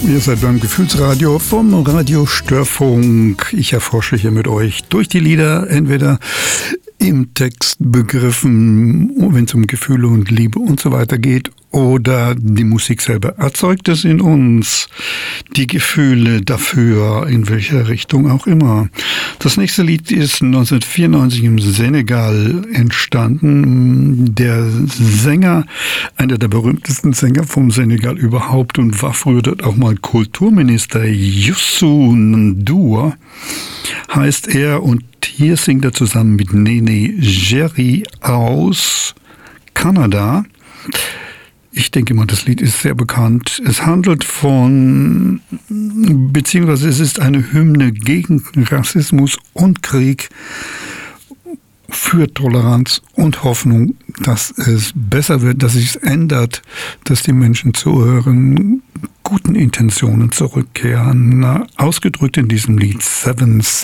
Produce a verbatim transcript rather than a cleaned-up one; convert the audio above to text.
Ihr seid beim Gefühlsradio vom Radio Störfunk. Ich erforsche hier mit euch durch die Lieder, entweder im Text begriffen, wenn es um Gefühle und Liebe und so weiter geht, oder die Musik selber erzeugt es in uns, die Gefühle dafür, in welcher Richtung auch immer. Das nächste Lied ist neunzehnhundertvierundneunzig im Senegal entstanden. Der Sänger, einer der berühmtesten Sänger vom Senegal überhaupt und war früher dort auch mal Kulturminister, Youssou N'Dour heißt er, und hier singt er zusammen mit Néné Jerry aus Kanada. Ich denke mal, das Lied ist sehr bekannt. Es handelt von, beziehungsweise es ist eine Hymne gegen Rassismus und Krieg, für Toleranz und Hoffnung, dass es besser wird, dass sich es ändert, dass die Menschen zu ihren guten Intentionen zurückkehren. Ausgedrückt in diesem Lied Seven